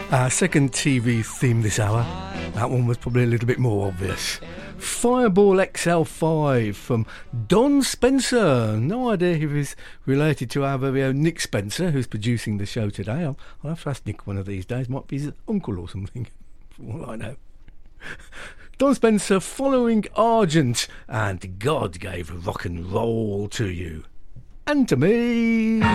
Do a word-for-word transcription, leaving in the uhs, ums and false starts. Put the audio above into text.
Our second T V theme this hour, that one was probably a little bit more obvious. Fireball X L five from Don Spencer. No idea if he's related to our very own Nick Spencer, who's producing the show today. I'll, I'll have to ask Nick one of these days. Might be his uncle or something, from all I know. Don Spencer following Argent, and God gave rock and roll to you. And to me.